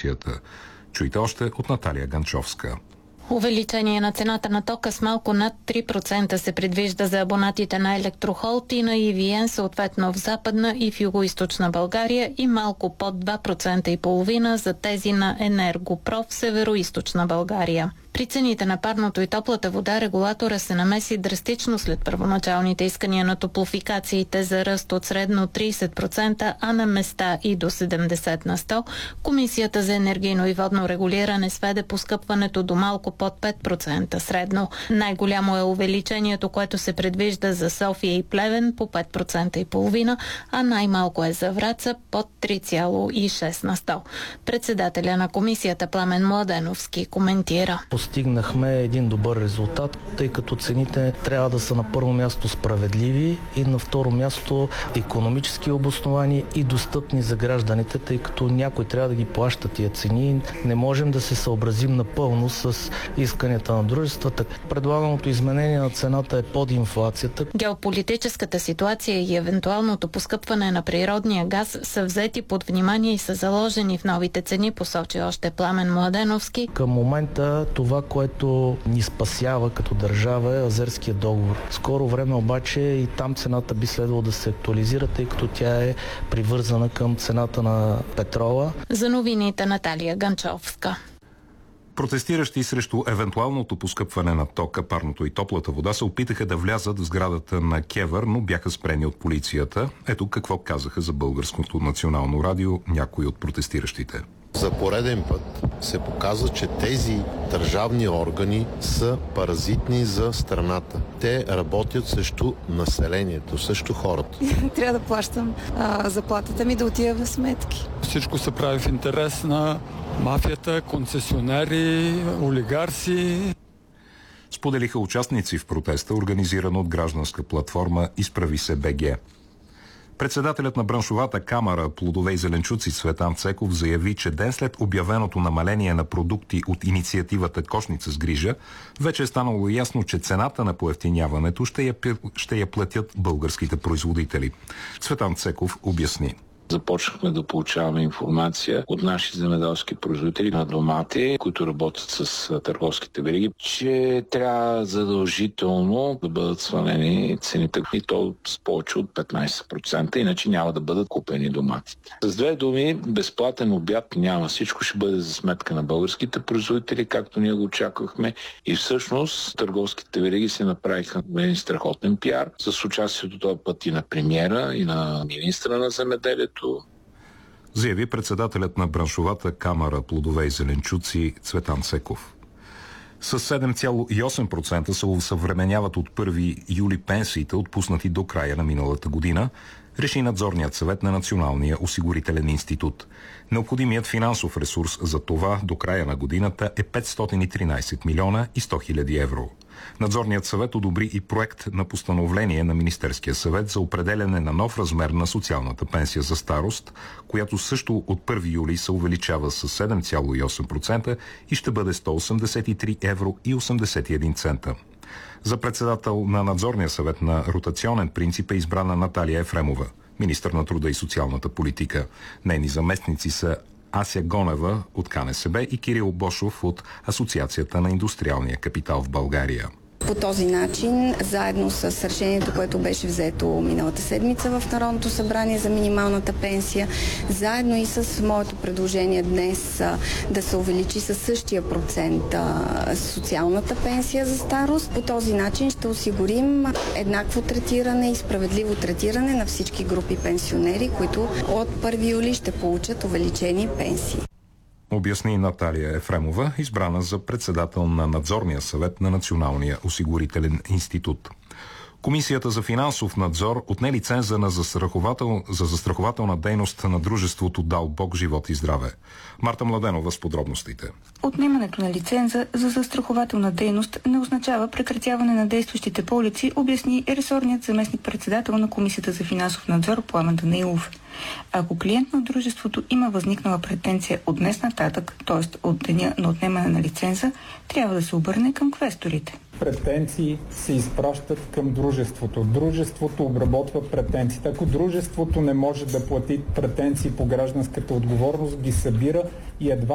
комисията. Чуйте още от Наталия Ганчовска. Увеличение на цената на тока с малко над 3% се предвижда за абонатите на Електрохолд и на EVN, съответно в Западна и в Югоизточна България, и малко под 2,5% за тези на Енергопров в Североизточна България. При цените на парното и топлата вода регулатора се намеси драстично след първоначалните искания на топлофикациите за ръст от средно 30%, а на места и до 70 на 100. Комисията за енергийно и водно регулиране сведе поскъпването до малко под 5% средно. Най-голямо е увеличението, което се предвижда за София и Плевен по 5,5%, а най-малко е за Враца под 3,6 на 100. Председателя на комисията Пламен Младеновски коментира. Постигнахме един добър резултат, тъй като цените трябва да са на първо място справедливи и на второ място икономически обосновани и достъпни за гражданите, тъй като някой трябва да ги плаща тия цени. Не можем да се съобразим напълно с исканията на дружествата. Предлаганото изменение на цената е под инфлацията. Геополитическата ситуация и евентуалното поскъпване на природния газ са взети под внимание и са заложени в новите цени, посочи още Пламен Младеновски. Към момента това, което ни спасява като държава, е Азерския договор. Скоро време обаче и там цената би следвало да се актуализира, тъй като тя е привързана към цената на петрола. За новините Наталия Ганчовска. Протестиращи срещу евентуалното поскъпване на тока, парното и топлата вода се опитаха да влязат в сградата на КЕВР, но бяха спрени от полицията. Ето какво казаха за Българското национално радио някои от протестиращите. За пореден път се показва, че тези държавни органи са паразитни за страната. Те работят срещу населението, срещу хората. Трябва да плащам заплатата ми да отида в сметки. Всичко се прави в интерес на мафията, концесионери, олигарси. Споделиха участници в протеста, организиран от гражданска платформа Изправи се БГ. Председателят на браншовата камара Плодове и зеленчуци Цветан Цеков заяви, че ден след обявеното намаление на продукти от инициативата Кошница с грижа, вече е станало ясно, че цената на поевтиняването ще я платят българските производители. Цветан Цеков обясни. Започнахме да получаваме информация от наши земеделски производители на домати, които работят с търговските вериги, че трябва задължително да бъдат свалени цените и то с повече от 15%, иначе няма да бъдат купени доматите. С две думи, безплатен обяд няма. Всичко ще бъде за сметка на българските производители, както ние го очаквахме. И всъщност търговските вериги се направиха един страхотен пиар с участието този път и на премиера, и на министра на земеделието. Заяви председателят на браншовата камара Плодове и зеленчуци Цветан Цеков. С 7,8% се усъвременяват от 1 юли пенсиите, отпуснати до края на миналата година, реши надзорният съвет на Националния осигурителен институт. Необходимият финансов ресурс за това до края на годината е 513 милиона и 100 хиляди евро. Надзорният съвет одобри и проект на постановление на Министерския съвет за определяне на нов размер на социалната пенсия за старост, която също от 1 юли се увеличава с 7,8% и ще бъде 183 евро и 81 цента. За председател на надзорния съвет на ротационен принцип е избрана Наталия Ефремова, министър на труда и социалната политика. Нейни заместници са Ася Гонева от КНСБ и Кирил Бошов от Асоциацията на индустриалния капитал в България. По този начин, заедно с решението, което беше взето миналата седмица в Народното събрание за минималната пенсия, заедно и с моето предложение днес да се увеличи със същия процент социалната пенсия за старост, по този начин ще осигурим еднакво третиране и справедливо третиране на всички групи пенсионери, които от 1 юли ще получат увеличени пенсии. Обясни Наталия Ефремова, избрана за председател на надзорния съвет на Националния осигурителен институт. Комисията за финансов надзор отне лиценза за застрахователна дейност на дружеството Дал Бог, живот и здраве. Марта Младенова с подробностите. Отнемането на лиценза за застрахователна дейност не означава прекратяване на действащите полици, обясни ресорният заместник-председател на Комисията за финансов надзор Пламен Данаилов. Ако клиент на дружеството има възникнала претенция от днес нататък, т.е. от деня на отнемане на лиценза, трябва да се обърне към квесторите. Претенции се изпращат към дружеството. Дружеството обработва претенциите. Ако дружеството не може да плати претенции по гражданската отговорност, ги събира и едва